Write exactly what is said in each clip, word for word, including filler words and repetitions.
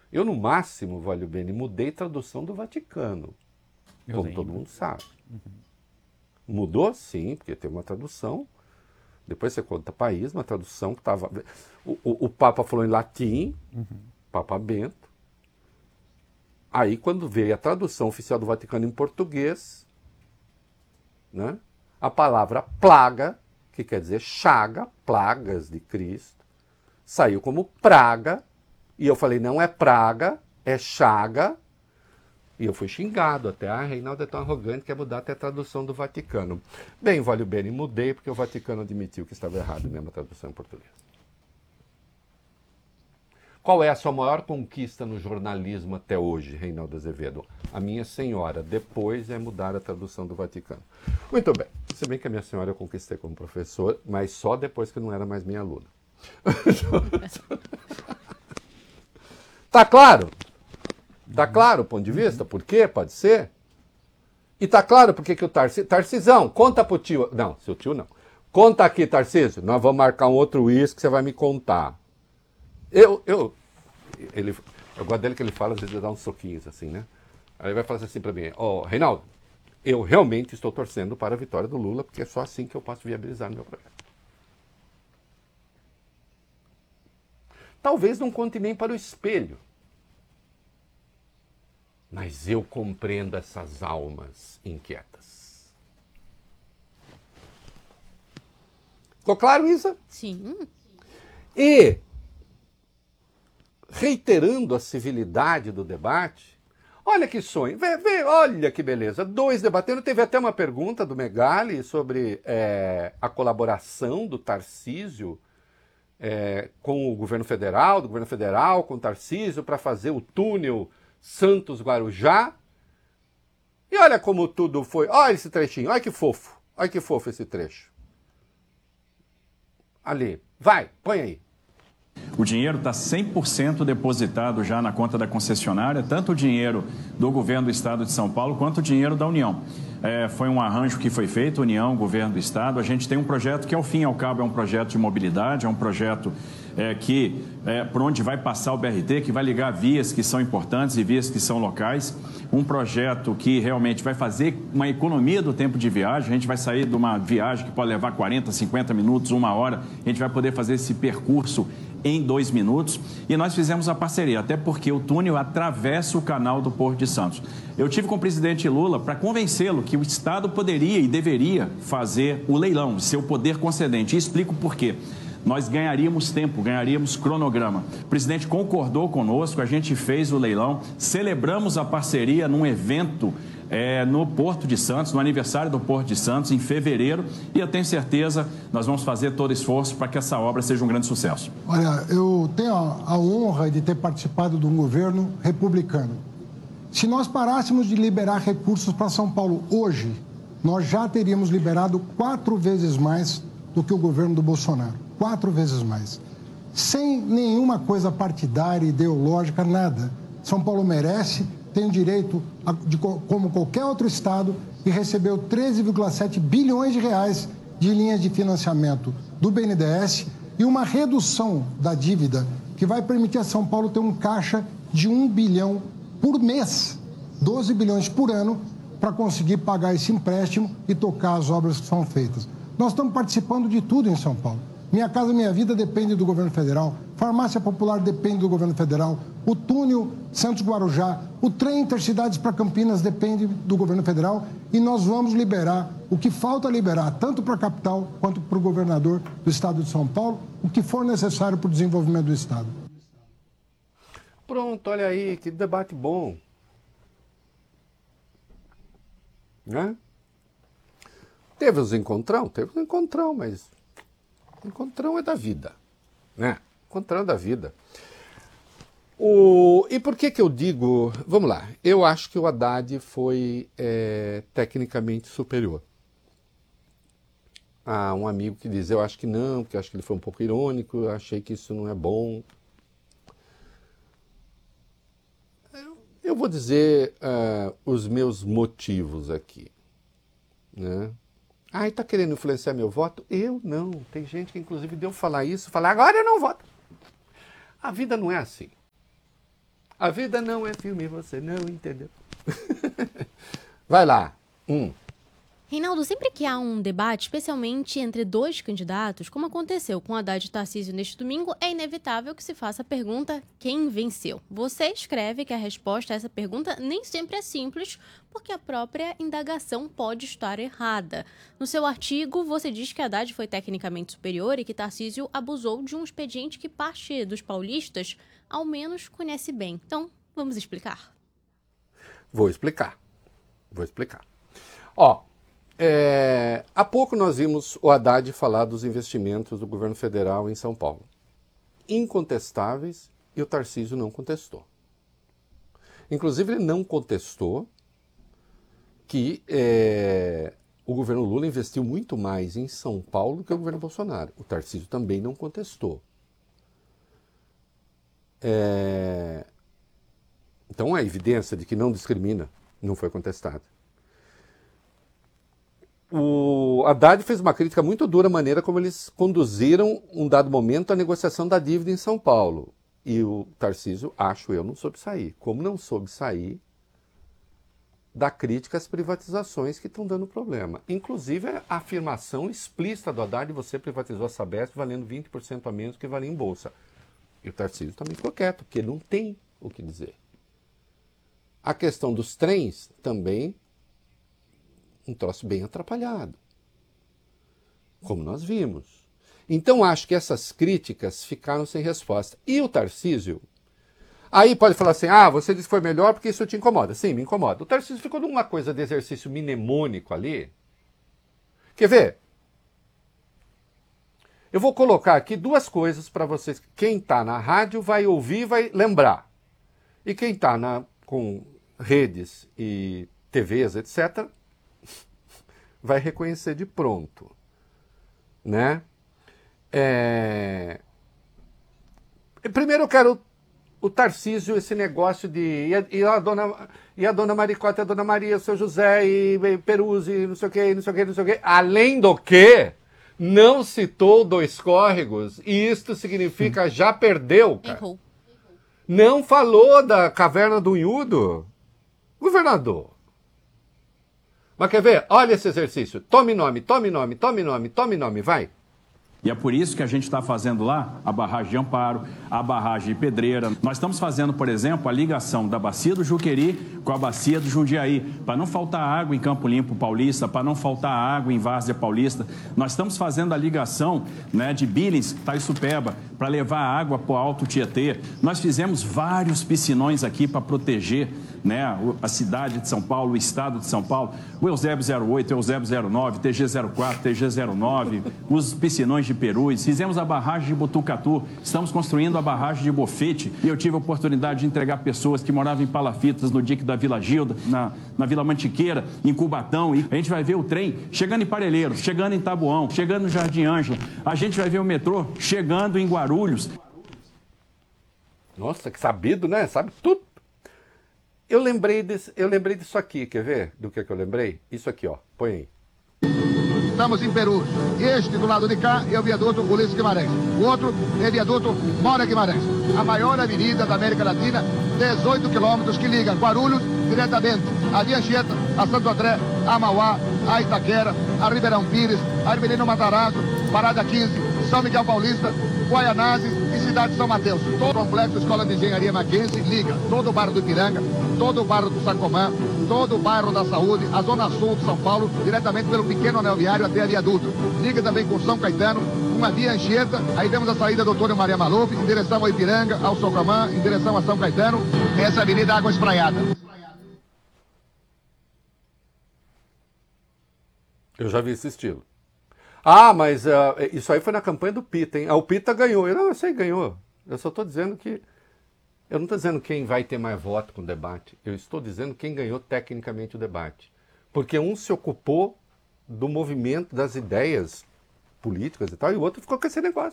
Eu, no máximo, Valio Bene, mudei tradução do Vaticano, Eu como lembro. todo mundo sabe. Uhum. Mudou, sim, porque tem uma tradução. Depois você conta país, uma tradução que estava... O, o, o Papa falou em latim, uhum. Papa Bento. Aí, quando veio a tradução oficial do Vaticano em português, né, a palavra plaga, que quer dizer chaga, plagas de Cristo, saiu como praga, e eu falei, não é praga, é chaga, e eu fui xingado até, ah, Reinaldo é tão arrogante, quer mudar até a tradução do Vaticano. Bem, Valio Bene, mudei porque o Vaticano admitiu que estava errado mesmo a tradução em português. Qual é a sua maior conquista no jornalismo até hoje, Reinaldo Azevedo? A minha senhora, depois é mudar a tradução do Vaticano. Muito bem, se bem que a minha senhora eu conquistei como professor, mas só depois que não era mais minha aluna. Tá claro? Tá claro o ponto de vista? Por quê? Pode ser? E tá claro por que que o Tarcísio... Tarcisão, conta pro tio... Não, seu tio não. Conta aqui, Tarcísio. Nós vamos marcar um outro uísque que você vai me contar. Eu, eu, ele, eu gosto dele que ele fala, às vezes ele dá uns soquinhos assim, né? Aí ele vai falar assim pra mim, ó, oh, Reinaldo, eu realmente estou torcendo para a vitória do Lula, porque é só assim que eu posso viabilizar o meu projeto. Talvez não conte nem para o espelho, mas eu compreendo essas almas inquietas. Ficou claro, Isa? Sim. E... reiterando a civilidade do debate, olha que sonho, vê, vê, olha que beleza, dois debatendo, teve até uma pergunta do Megali sobre é, a colaboração do Tarcísio é, com o governo federal, do governo federal com o Tarcísio para fazer o túnel Santos-Guarujá, e olha como tudo foi, olha esse trechinho, olha que fofo, olha que fofo esse trecho. Ali, vai, põe aí. O dinheiro está cem por cento depositado já na conta da concessionária, tanto o dinheiro do governo do Estado de São Paulo quanto o dinheiro da União. É, foi um arranjo que foi feito, União, governo do Estado. A gente tem um projeto que, ao fim e ao cabo, é um projeto de mobilidade, é um projeto é, que, é, por onde vai passar o B R T, que vai ligar vias que são importantes e vias que são locais. Um projeto que realmente vai fazer uma economia do tempo de viagem. A gente vai sair de uma viagem que pode levar quarenta, cinquenta minutos, uma hora. A gente vai poder fazer esse percurso em dois minutos, e nós fizemos a parceria, até porque o túnel atravessa o canal do Porto de Santos. Eu tive com o presidente Lula para convencê-lo que o Estado poderia e deveria fazer o leilão, seu poder concedente, e explico por quê. Nós ganharíamos tempo, ganharíamos cronograma. O presidente concordou conosco, a gente fez o leilão, celebramos a parceria num evento É, no Porto de Santos, no aniversário do Porto de Santos, em fevereiro, e eu tenho certeza nós vamos fazer todo esforço para que essa obra seja um grande sucesso. Olha, eu tenho a, a honra de ter participado de um governo republicano. Se nós parássemos de liberar recursos para São Paulo hoje, nós já teríamos liberado quatro vezes mais do que o governo do Bolsonaro. Quatro vezes mais. Sem nenhuma coisa partidária, ideológica, nada. São Paulo merece... tem o direito, de, como qualquer outro estado, e recebeu treze vírgula sete bilhões de reais de linhas de financiamento do B N D E S e uma redução da dívida que vai permitir a São Paulo ter um caixa de um bilhão por mês, doze bilhões por ano, para conseguir pagar esse empréstimo e tocar as obras que são feitas. Nós estamos participando de tudo em São Paulo. Minha Casa Minha Vida depende do governo federal, Farmácia Popular depende do governo federal, o túnel Santos-Guarujá, o trem Intercidades para Campinas depende do governo federal, e nós vamos liberar o que falta liberar, tanto para a capital quanto para o governador do estado de São Paulo, o que for necessário para o desenvolvimento do estado. Pronto, olha aí, que debate bom. Né? Teve os encontrão? Teve os encontrão, mas... encontrão é da vida, né? Encontrão é da vida. O... E por que que eu digo... Vamos lá, eu acho que o Haddad foi é, tecnicamente superior. Há um amigo que diz, eu acho que não, porque eu acho que ele foi um pouco irônico, eu achei que isso não é bom. Eu, eu vou dizer uh, os meus motivos aqui, né? Ah, está querendo influenciar meu voto? Eu não. Tem gente que, inclusive, deu falar isso, falar, agora eu não voto. A vida não é assim. A vida não é filme, você não entendeu. Vai lá. Hum. Reinaldo, sempre que há um debate, especialmente entre dois candidatos, como aconteceu com Haddad e Tarcísio neste domingo, é inevitável que se faça a pergunta: quem venceu? Você escreve que a resposta a essa pergunta nem sempre é simples, porque a própria indagação pode estar errada. No seu artigo, você diz que Haddad foi tecnicamente superior e que Tarcísio abusou de um expediente que parte dos paulistas, ao menos, conhece bem. Então, vamos explicar? Vou explicar. Vou explicar. Ó, É, há pouco nós vimos o Haddad falar dos investimentos do governo federal em São Paulo. Incontestáveis, e o Tarcísio não contestou. Inclusive, ele não contestou que é, o governo Lula investiu muito mais em São Paulo do que o governo Bolsonaro. O Tarcísio também não contestou. É, então, a evidência de que não discrimina não foi contestada. O Haddad fez uma crítica muito dura à maneira como eles conduziram, um dado momento, a negociação da dívida em São Paulo. E o Tarcísio, acho eu, não soube sair. Como não soube sair da crítica às privatizações que estão dando problema. Inclusive, a afirmação explícita do Haddad: você privatizou a Sabesp valendo vinte por cento a menos que valia em bolsa. E o Tarcísio também ficou quieto, porque não tem o que dizer. A questão dos trens também, um troço bem atrapalhado, como nós vimos. Então, acho que essas críticas ficaram sem resposta. E o Tarcísio, aí pode falar assim: ah, você disse que foi melhor porque isso te incomoda. Sim, me incomoda. O Tarcísio ficou numa coisa de exercício mnemônico ali. Quer ver? Eu vou colocar aqui duas coisas para vocês. Quem está na rádio vai ouvir e vai lembrar. E quem está com redes e T Vs, etcétera, vai reconhecer de pronto, né? É... Primeiro eu quero o Tarcísio, esse negócio de... E a, e a, dona, e a dona Maricota, a dona Maria, o seu José, e, e Peruzzi, não sei o que, não sei o que, não sei o que. Além do que, não citou dois córregos, e isto significa já perdeu, cara. Errou. Não falou da Caverna do Unhudo. Governador. Mas quer ver? Olha esse exercício. Tome nome, tome nome, tome nome, tome nome, vai. E é por isso que a gente está fazendo lá a barragem de Amparo, a barragem de Pedreira. Nós estamos fazendo, por exemplo, a ligação da bacia do Juqueri com a bacia do Jundiaí, para não faltar água em Campo Limpo Paulista, para não faltar água em Várzea Paulista. Nós estamos fazendo a ligação, né, de Billings, Taissupeba, para levar água para o Alto Tietê. Nós fizemos vários piscinões aqui para proteger, né, a cidade de São Paulo, o estado de São Paulo, o Eusébio zero oito, o Eusébio zero nove, T G zero quatro, T G zero nove, os piscinões de Perus, fizemos a barragem de Botucatu, estamos construindo a barragem de Bofete, e eu tive a oportunidade de entregar pessoas que moravam em Palafitas, no dique da Vila Gilda, na, na Vila Mantiqueira, em Cubatão, e a gente vai ver o trem chegando em Parelheiros, chegando em Taboão, chegando no Jardim Ângela, a gente vai ver o metrô chegando em Guarulhos. Nossa, que sabido, né? Sabe tudo. Eu lembrei, desse, eu lembrei disso aqui, quer ver? Do que, que eu lembrei? Isso aqui, ó. Põe aí. Estamos em Peru. Este do lado de cá é o viaduto Ulisses Guimarães. O outro é o viaduto Moura Guimarães. A maior avenida da América Latina, dezoito quilômetros, que liga Guarulhos diretamente a Via Anchieta, a Santo André, a Mauá, a Itaquera, a Ribeirão Pires, a Ribeirão Matarazzo, Parada quinze, São Miguel Paulista, Guaianazes e Cidade de São Mateus. Todo o complexo Escola de Engenharia Mackenzie liga todo o bairro do Ipiranga, todo o bairro do Sacomã, todo o bairro da Saúde, a zona sul de São Paulo, diretamente pelo pequeno anel viário até a viaduto. Liga também com São Caetano, uma Via Anchieta, aí temos a saída do Doutor Maria Maluf, em direção ao Ipiranga, ao Sacomã, em direção a São Caetano, essa avenida Água Espraiada. Eu já vi esse estilo. Ah, mas uh, isso aí foi na campanha do Pita, hein? Ah, o Pita ganhou. Eu não eu sei, ganhou. Eu só estou dizendo que... Eu não estou dizendo quem vai ter mais voto com o debate. Eu estou dizendo quem ganhou tecnicamente o debate. Porque um se ocupou do movimento, das ideias políticas e tal, e o outro ficou com esse negócio.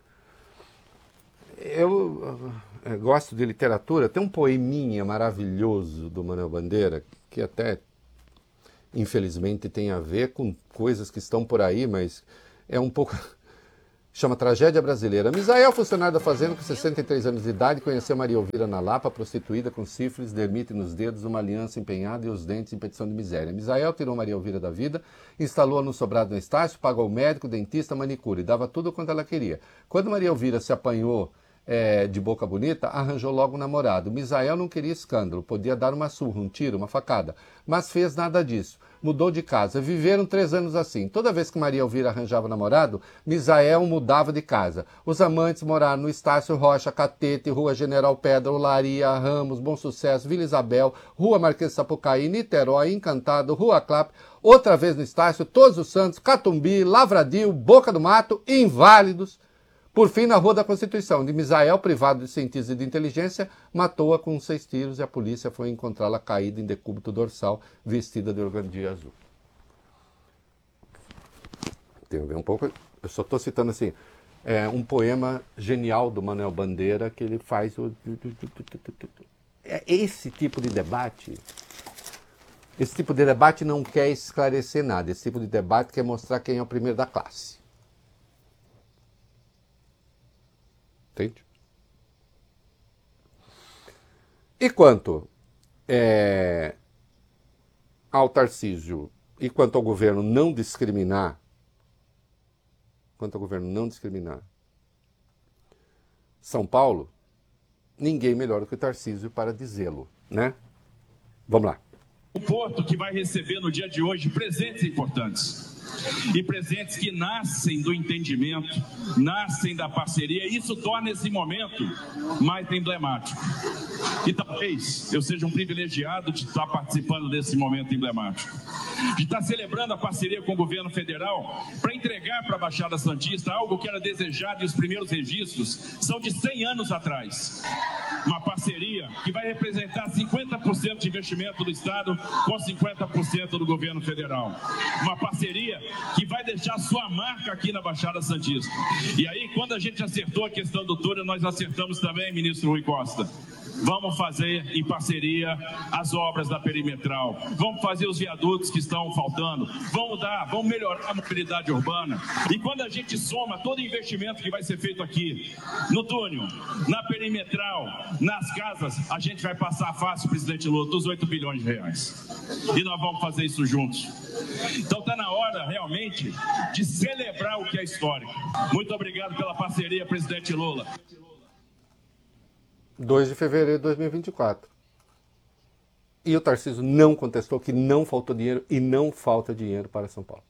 Eu, eu gosto de literatura. Tem um poeminha maravilhoso do Manuel Bandeira, que até... infelizmente tem a ver com coisas que estão por aí, mas é um pouco, Chama Tragédia Brasileira. Misael, funcionário da fazenda com sessenta e três anos de idade, conheceu Maria Elvira na Lapa, prostituída com sífilis, dermite nos dedos, uma aliança empenhada e os dentes em petição de miséria. Misael tirou Maria Elvira da vida, instalou-a no sobrado no Estácio, pagou médico, dentista, manicure, dava tudo quanto ela queria. Quando Maria Elvira se apanhou é, de boca bonita, arranjou logo um namorado. Misael não queria escândalo, podia dar uma surra, um tiro, uma facada, mas fez nada disso. Mudou de casa. Viveram três anos assim. Toda vez que Maria Elvira arranjava namorado, Misael mudava de casa. Os amantes moraram no Estácio Rocha, Catete, Rua General Pedra, Olaria, Ramos, Bom Sucesso, Vila Isabel, Rua Marquês de Sapucaí, Niterói, Encantado, Rua Clap, outra vez no Estácio, Todos os Santos, Catumbi, Lavradio, Boca do Mato, Inválidos. Por fim, na Rua da Constituição, de Misael, privado de cientista e de inteligência, matou-a com seis tiros e a polícia foi encontrá-la caída em decúbito dorsal, vestida de organdia azul. Tem a ver um pouco... Eu só estou citando assim, é, um poema genial do Manuel Bandeira, que ele faz o... É esse tipo de debate... Esse tipo de debate não quer esclarecer nada. Esse tipo de debate quer mostrar quem é o primeiro da classe. Entende? E quanto é, ao Tarcísio e quanto ao governo não discriminar, quanto ao governo não discriminar São Paulo, ninguém melhor do que o Tarcísio para dizê-lo, né? Vamos lá. O Porto que vai receber no dia de hoje presentes importantes. E presentes que nascem do entendimento, nascem da parceria. E isso torna esse momento mais emblemático. E talvez eu seja um privilegiado de estar participando desse momento emblemático. De estar celebrando a parceria com o governo federal para entregar para a Baixada Santista algo que era desejado e os primeiros registros são de cem anos atrás. Uma parceria que vai representar cinquenta por cento de investimento do Estado com cinquenta por cento do governo federal. Uma parceria que vai deixar sua marca aqui na Baixada Santista. E aí, quando a gente acertou a questão do túnel, nós acertamos também, ministro Rui Costa. Vamos fazer em parceria as obras da perimetral, vamos fazer os viadutos que estão faltando, vamos dar, vamos melhorar a mobilidade urbana. E quando a gente soma todo o investimento que vai ser feito aqui, no túnel, na perimetral, nas casas, a gente vai passar fácil, presidente Lula, dos oito bilhões de reais. E nós vamos fazer isso juntos. Então está na hora, realmente, de celebrar o que é histórico. Muito obrigado pela parceria, presidente Lula. dois de fevereiro de dois mil e vinte e quatro. E o Tarcísio não contestou que não faltou dinheiro e não falta dinheiro para São Paulo.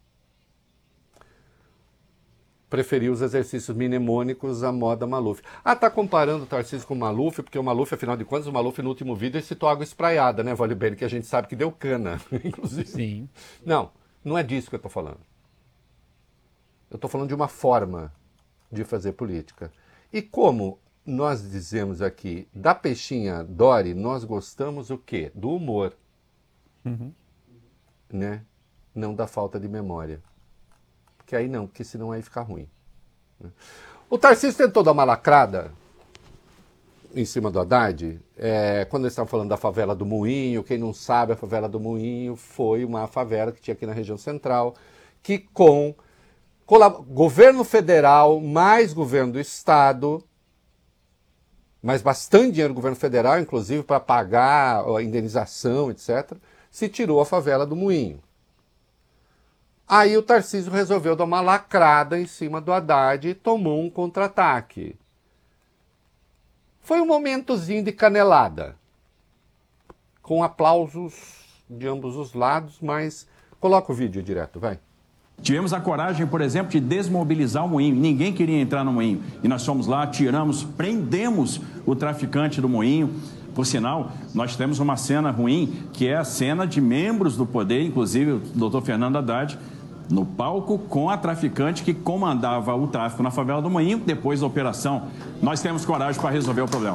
Preferiu os exercícios mnemônicos à moda Maluf. Ah, tá comparando o Tarcísio com o Maluf, porque o Maluf, afinal de contas, o Maluf no último vídeo citou água espraiada, né, Vale Bene, que a gente sabe que deu cana, inclusive. Sim. Não, não é disso que eu estou falando. Eu estou falando de uma forma de fazer política. E como nós dizemos aqui, da peixinha Dory, nós gostamos o quê? Do humor. Uhum. Né? Não da falta de memória. Porque aí não, porque senão aí fica ruim. O Tarcísio tentou dar uma lacrada em cima do Haddad, é, quando eles estavam falando da favela do Moinho. Quem não sabe, a favela do Moinho foi uma favela que tinha aqui na região central, que com governo federal mais governo do estado, mas bastante dinheiro do governo federal, inclusive para pagar a indenização, etcétera, se tirou a favela do Moinho. Aí o Tarcísio resolveu dar uma lacrada em cima do Haddad e tomou um contra-ataque. Foi um momentozinho de canelada, com aplausos de ambos os lados, mas coloca o vídeo direto, vai. Tivemos a coragem, por exemplo, de desmobilizar o moinho. Ninguém queria entrar no moinho. E nós fomos lá, tiramos, prendemos o traficante do moinho. Por sinal, nós temos uma cena ruim, que é a cena de membros do poder, inclusive o doutor Fernando Haddad, no palco com a traficante que comandava o tráfico na favela do Moinho. Depois da operação, nós temos coragem para resolver o problema.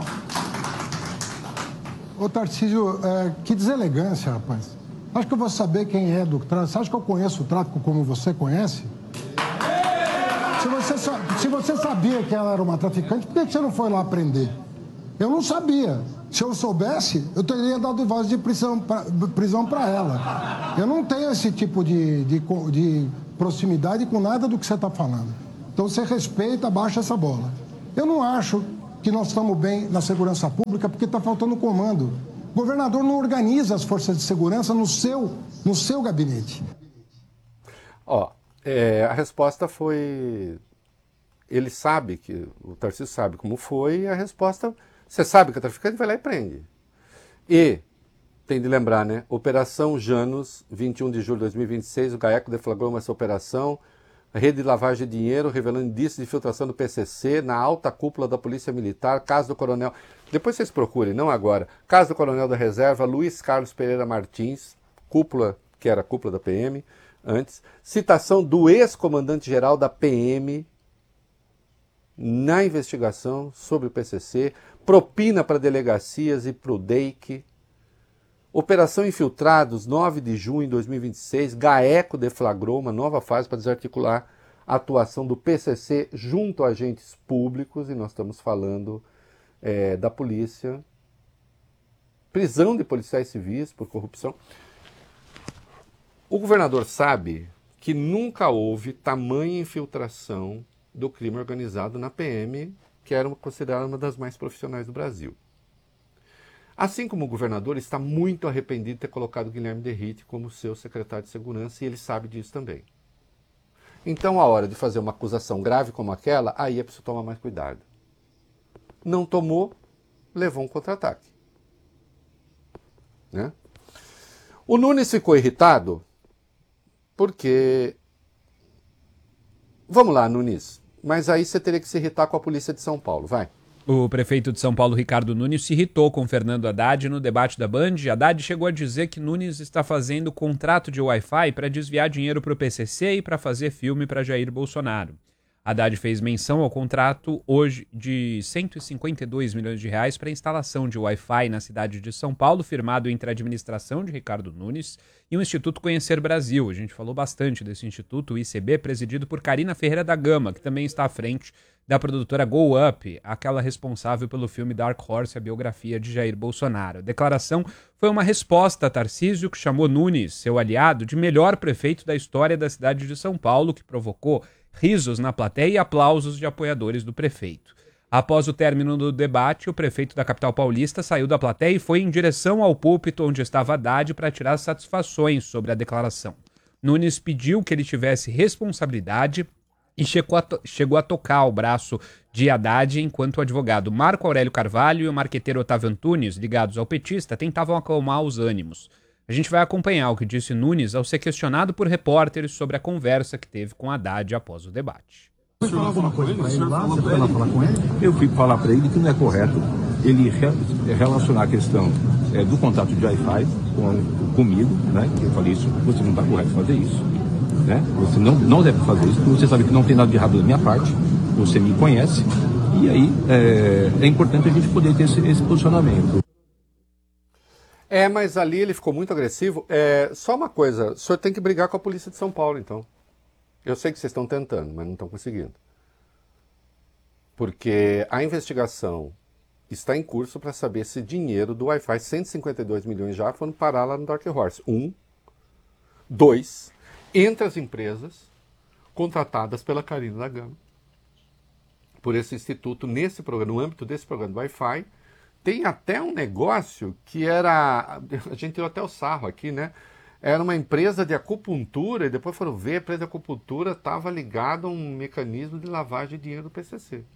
Ô Tarcísio, é, que deselegância, rapaz. Acho que eu vou saber quem é do tráfico. Você acha que eu conheço o tráfico como você conhece? Se você, se você sabia que ela era uma traficante, por que você não foi lá prender? Eu não sabia. Se eu soubesse, eu teria dado voz de prisão pra, prisão para ela. Eu não tenho esse tipo de, de, de proximidade com nada do que você está falando. Então você respeita, baixa essa bola. Eu não acho que nós estamos bem na segurança pública porque está faltando comando. O governador não organiza as forças de segurança no seu, no seu gabinete. Ó, é, a resposta foi... Ele sabe que... O Tarcísio sabe como foi e a resposta... Você sabe que o traficante vai lá e prende. E, tem de lembrar, né? Operação Janus, vinte e um de julho de dois mil e vinte e seis, o GAECO deflagrou essa operação, rede de lavagem de dinheiro, revelando indícios de infiltração do P C C na alta cúpula da Polícia Militar, caso do coronel... Depois vocês procurem, não agora. Caso do coronel da reserva, Luiz Carlos Pereira Martins, cúpula, que era a cúpula da P M, antes. Citação do ex-comandante-geral da P M na investigação sobre o P C C, propina para delegacias e para o D E I C. Operação Infiltrados, nove de junho de dois mil e vinte e seis, GAECO deflagrou uma nova fase para desarticular a atuação do P C C junto a agentes públicos, e nós estamos falando é, da polícia, prisão de policiais civis por corrupção. O governador sabe que nunca houve tamanha infiltração do crime organizado na P M, que era considerada uma das mais profissionais do Brasil. Assim como o governador está muito arrependido de ter colocado Guilherme Derrite como seu secretário de segurança, e ele sabe disso também. Então, a hora de fazer uma acusação grave como aquela, aí é preciso tomar mais cuidado. Não tomou, levou um contra-ataque. Né? O Nunes ficou irritado porque... Vamos lá, Nunes, mas aí você teria que se irritar com a polícia de São Paulo, vai. O prefeito de São Paulo, Ricardo Nunes, se irritou com Fernando Haddad no debate da Band. Haddad chegou a dizer que Nunes está fazendo contrato de Wi-Fi para desviar dinheiro para o P C C e para fazer filme para Jair Bolsonaro. Haddad fez menção ao contrato hoje de cento e cinquenta e dois milhões de reais para instalação de Wi-Fi na cidade de São Paulo, firmado entre a administração de Ricardo Nunes e o Instituto Conhecer Brasil. A gente falou bastante desse instituto, o I C B, presidido por Carina Ferreira da Gama, que também está à frente da produtora Go Up, aquela responsável pelo filme Dark Horse, a biografia de Jair Bolsonaro. A declaração foi uma resposta a Tarcísio, que chamou Nunes, seu aliado, de melhor prefeito da história da cidade de São Paulo, que provocou risos na plateia e aplausos de apoiadores do prefeito. Após o término do debate, o prefeito da capital paulista saiu da plateia e foi em direção ao púlpito onde estava Haddad para tirar satisfações sobre a declaração. Nunes pediu que ele tivesse responsabilidade e chegou a, to- chegou a tocar o braço de Haddad enquanto o advogado Marco Aurélio Carvalho e o marqueteiro Otávio Antunes, ligados ao petista, tentavam acalmar os ânimos. A gente vai acompanhar o que disse Nunes ao ser questionado por repórteres sobre a conversa que teve com Haddad após o debate. Você falou alguma coisa para ele lá? Você foi lá falar com ele? Eu fui falar para ele que não é correto ele re- relacionar a questão é, do contato de Wi-Fi com, comigo, né? Que eu falei isso, você não está correto fazer isso, né? Você não, não deve fazer isso, porque você sabe que não tem nada de errado da minha parte, você me conhece, e aí é, é importante a gente poder ter esse, esse posicionamento. É, mas ali ele ficou muito agressivo. É, só uma coisa, o senhor tem que brigar com a polícia de São Paulo, então. Eu sei que vocês estão tentando, mas não estão conseguindo. Porque a investigação está em curso para saber se dinheiro do Wi-Fi, cento e cinquenta e dois milhões já, foram parar lá no Dark Horse. Um. Dois. Entre as empresas contratadas pela Carina da Gama, por esse instituto, nesse programa, no âmbito desse programa do Wi-Fi, tem até um negócio que era... A gente tirou até o sarro aqui, né? Era uma empresa de acupuntura, e depois foram ver, a empresa de acupuntura estava ligada a um mecanismo de lavagem de dinheiro do P C C.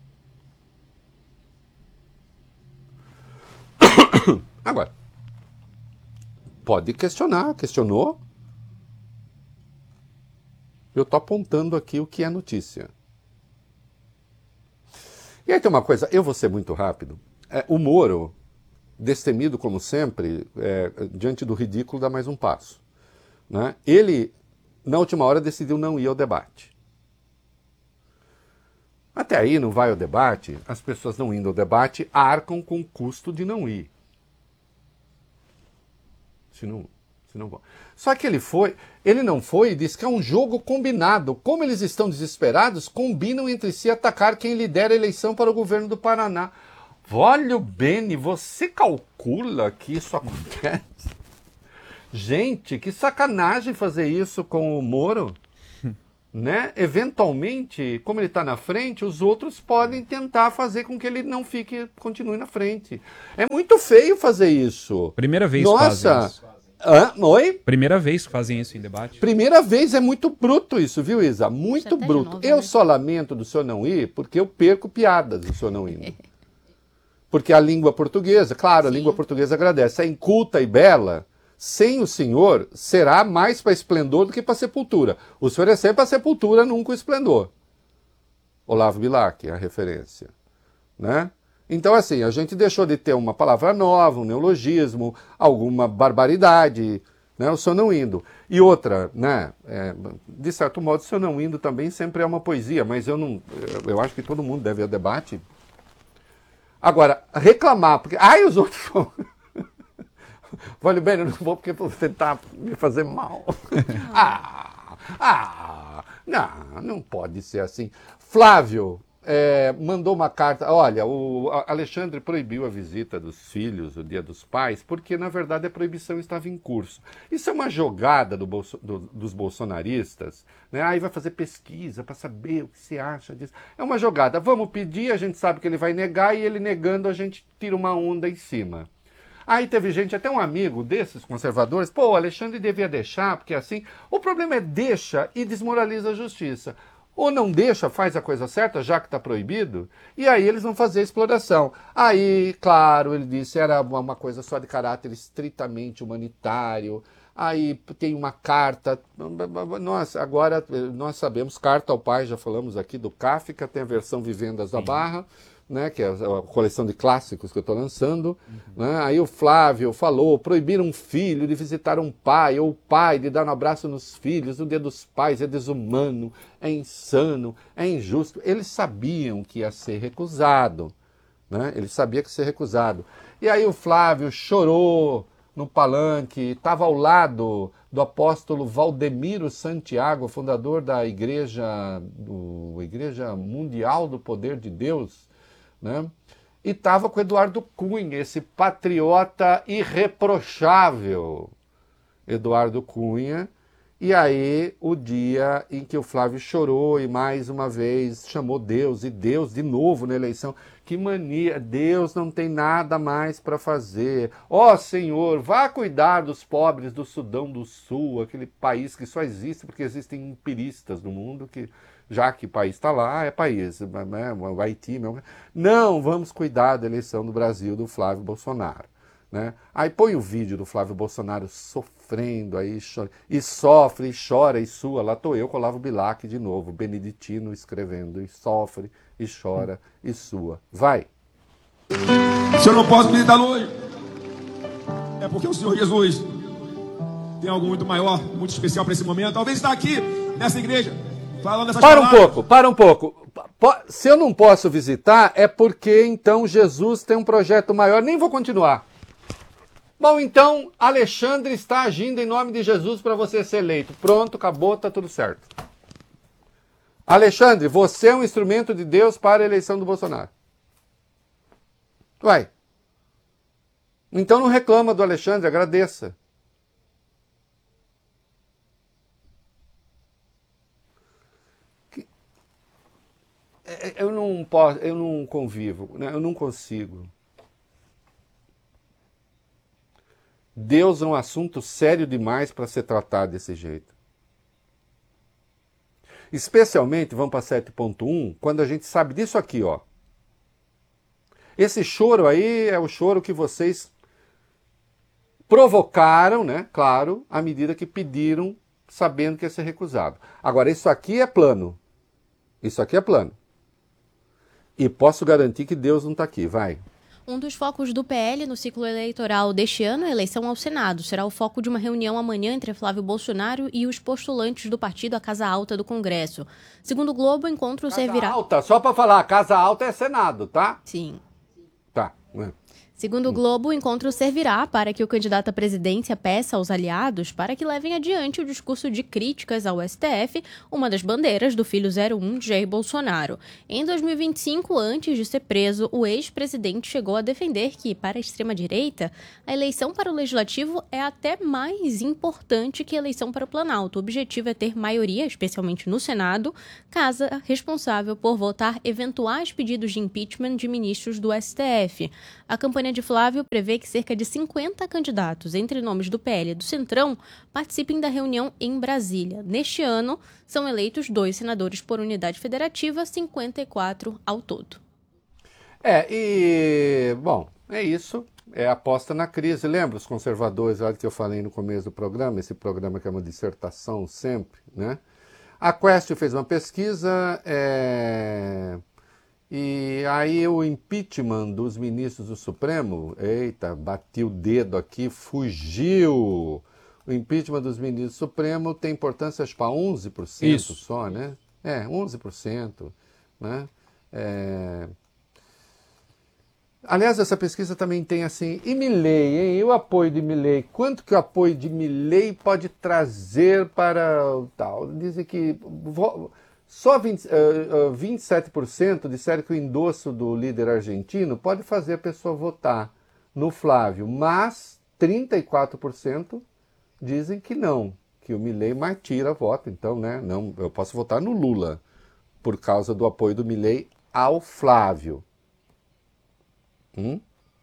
Agora, pode questionar, questionou. Eu estou apontando aqui o que é notícia. E aí tem uma coisa, eu vou ser muito rápido. É, o Moro, destemido como sempre, é, diante do ridículo, dá mais um passo. Né? Ele, na última hora, decidiu não ir ao debate. Até aí não vai ao debate, as pessoas não indo ao debate arcam com o custo de não ir. Se não, se não vão. Só que ele foi, ele não foi e disse que é um jogo combinado. Como eles estão desesperados, combinam entre si atacar quem lidera a eleição para o governo do Paraná. Olha o Beni, você calcula que isso acontece? Gente, que sacanagem fazer isso com o Moro. né? Eventualmente, como ele está na frente, os outros podem tentar fazer com que ele não fique, continue na frente. É muito feio fazer isso. Primeira vez Nossa, que fazem isso. Hã? Oi? Primeira vez que fazem isso em debate. Primeira vez, é muito bruto isso, viu, Isa? Muito até de bruto. novo, Eu né? só lamento do senhor não ir, porque eu perco piadas do senhor não indo. Porque a língua portuguesa, claro, a Sim. língua portuguesa agradece. É inculta e bela. Sem o senhor, será mais para esplendor do que para sepultura. O senhor é sempre para sepultura, nunca o esplendor. Olavo Bilac, a referência. Né? Então, assim, a gente deixou de ter uma palavra nova, um neologismo, alguma barbaridade, né? O senhor não indo. E outra, né? É, de certo modo, o senhor não indo também sempre é uma poesia, mas eu não. Eu, eu acho que todo mundo deve ir ao debate. Agora, reclamar, porque. Ai, os outros vão. Olha bem, eu não vou porque vou tentar me fazer mal. ah, ah, não, não pode ser assim. Flávio é, mandou uma carta. Olha, o Alexandre proibiu a visita dos filhos, o Dia dos Pais, porque na verdade a proibição estava em curso. Isso é uma jogada do bolso, do, dos bolsonaristas, né? Aí vai fazer pesquisa para saber o que se acha disso. É uma jogada. Vamos pedir, a gente sabe que ele vai negar e ele negando a gente tira uma onda em cima. Aí teve gente, até um amigo desses conservadores, pô, o Alexandre devia deixar, porque assim, o problema é deixa e desmoraliza a justiça. Ou não deixa, faz a coisa certa, já que está proibido, e aí eles vão fazer a exploração. Aí, claro, ele disse, era uma coisa só de caráter estritamente humanitário. Aí tem uma carta, nós, agora nós sabemos, Carta ao Pai, já falamos aqui do Kafka, tem a versão Vivendas da Barra, né, que é a coleção de clássicos que eu estou lançando. Uhum. Né? Aí o Flávio falou, proibir um filho de visitar um pai, ou o pai de dar um abraço nos filhos, no Dia dos Pais, é desumano, é insano, é injusto. Eles sabiam que ia ser recusado, né? Eles sabiam que ia ser recusado. E aí o Flávio chorou no palanque, estava ao lado do apóstolo Valdemiro Santiago, fundador da Igreja, do, Igreja Mundial do Poder de Deus, né? E estava com Eduardo Cunha, esse patriota irreprochável, Eduardo Cunha. E aí o dia em que o Flávio chorou e mais uma vez chamou Deus, e Deus de novo na eleição. Que mania, Deus não tem nada mais para fazer. Ó Senhor, vá cuidar dos pobres do Sudão do Sul, aquele país que só existe porque existem empiristas no mundo que... Já que o país está lá, é país, né? O Haiti. Meu... Não, vamos cuidar da eleição do Brasil do Flávio Bolsonaro. Né? Aí põe o vídeo do Flávio Bolsonaro sofrendo, aí chora, e sofre, e chora, e sua. Lá estou eu com o Olavo Bilac de novo, Beneditino escrevendo, e sofre, e chora, e sua. Vai. Se eu não posso visitar hoje, é porque o Senhor Jesus tem algo muito maior, muito especial para esse momento. Talvez está aqui, nessa igreja, falando essas para palavras. um pouco, para um pouco. Se eu não posso visitar, é porque então Jesus tem um projeto maior. Nem vou continuar. Bom, então, Alexandre está agindo em nome de Jesus para você ser eleito. Pronto, acabou, tá tudo certo. Alexandre, você é um instrumento de Deus para a eleição do Bolsonaro. Uai. Então não reclama do Alexandre, agradeça. Eu não posso, eu não convivo, né? Eu não consigo. Deus é um assunto sério demais para ser tratado desse jeito. Especialmente, vamos para sete ponto um, quando a gente sabe disso aqui, ó. Esse choro aí é o choro que vocês provocaram, né? Claro, à medida que pediram, sabendo que ia ser recusado. Agora, isso aqui é plano. Isso aqui é plano. E posso garantir que Deus não está aqui, vai. Um dos focos do P L no ciclo eleitoral deste ano é a eleição ao Senado. Será o foco de uma reunião amanhã entre Flávio Bolsonaro e os postulantes do partido à Casa Alta do Congresso. Segundo o Globo, o encontro Casa servirá... Alta, só para falar, Casa Alta é Senado, tá? Sim. Tá. É. Segundo o Globo, o encontro servirá para que o candidato à presidência peça aos aliados para que levem adiante o discurso de críticas ao S T F, uma das bandeiras do filho zero um de Jair Bolsonaro. Em dois mil e vinte e cinco, antes de ser preso, o ex-presidente chegou a defender que, para a extrema-direita, a eleição para o Legislativo é até mais importante que a eleição para o Planalto. O objetivo é ter maioria, especialmente no Senado, casa responsável por votar eventuais pedidos de impeachment de ministros do S T F. A campanha de Flávio prevê que cerca de cinquenta candidatos, entre nomes do P L e do Centrão, participem da reunião em Brasília. Neste ano, são eleitos dois senadores por unidade federativa, cinquenta e quatro ao todo. É, e, bom, é isso. É aposta na crise. Lembra os conservadores, lá que eu falei no começo do programa, esse programa que é uma dissertação sempre, né? A Quest fez uma pesquisa, é... e aí o impeachment dos ministros do Supremo, eita, bati o dedo aqui, fugiu. O impeachment dos ministros do Supremo tem importância, acho, para onze por cento Isso. só, né? É, onze por cento, né? É... Aliás, essa pesquisa também tem assim, e Milei, hein? E o apoio de Milei? Quanto que o apoio de Milei pode trazer para o tal? Dizem que só vinte, uh, uh, vinte e sete por cento disseram que o endosso do líder argentino pode fazer a pessoa votar no Flávio, mas trinta e quatro por cento dizem que não, que o Milei mais tira voto. Então, né, não, eu posso votar no Lula por causa do apoio do Milei ao Flávio. Hum?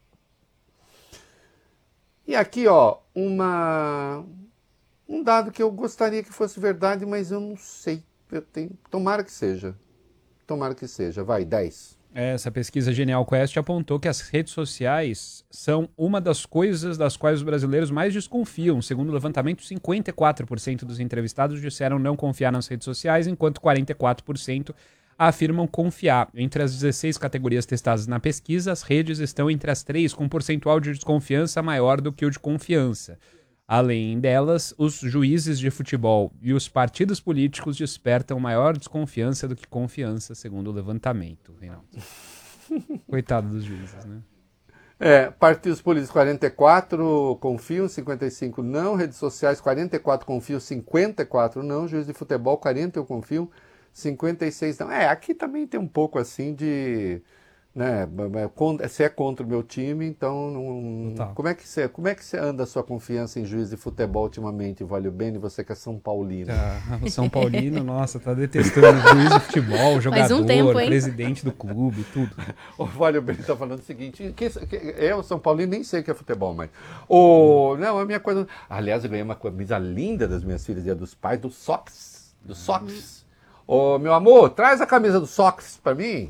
E aqui, ó, uma, um dado que eu gostaria que fosse verdade, mas eu não sei. Eu tenho, tomara que seja. Tomara que seja. Vai, dez. Essa pesquisa Genial Quest apontou que as redes sociais são uma das coisas das quais os brasileiros mais desconfiam. Segundo o levantamento, cinquenta e quatro por cento dos entrevistados disseram não confiar nas redes sociais, enquanto quarenta e quatro por cento afirmam confiar. Entre as dezesseis categorias testadas na pesquisa, as redes estão entre as três com um percentual de desconfiança maior do que o de confiança. Além delas, os juízes de futebol e os partidos políticos despertam maior desconfiança do que confiança, segundo o levantamento, Reinaldo. Coitado dos juízes, né? É, partidos políticos quarenta e quatro confiam, cinquenta e cinco não, redes sociais quarenta e quatro confiam, cinquenta e quatro não, juiz de futebol quarenta e um confiam, cinquenta e seis não. É, aqui também tem um pouco assim de, né, você é contra o meu time, então não, tá. como, é que você, como é que você anda a sua confiança em juiz de futebol ultimamente, Valeu Bene, você que é São Paulino? Ah, o São Paulino, nossa, tá detestando o juiz de futebol, jogador, um tempo, presidente do clube, tudo. O Valeu Bene tá falando o seguinte, que, que, eu, São Paulino, nem sei o que é futebol, mas... O, não, a minha coisa... Aliás, eu ganhei uma camisa linda das minhas filhas, dia dos pais, do Sox, do Sox. Ô, meu amor, traz a camisa do Sox pra mim.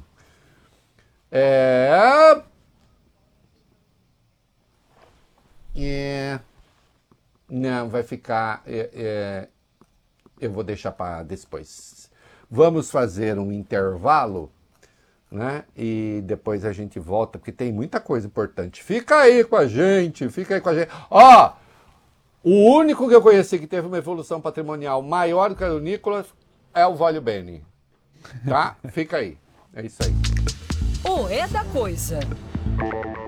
É... é... Não, vai ficar... É, é... Eu vou deixar para depois. Vamos fazer um intervalo, né? E depois a gente volta, porque tem muita coisa importante. Fica aí com a gente, fica aí com a gente. Ó, o único que eu conheci que teve uma evolução patrimonial maior do que a do Nicolas é o Valeu Bene, tá? Fica aí. É isso aí. O É da Coisa.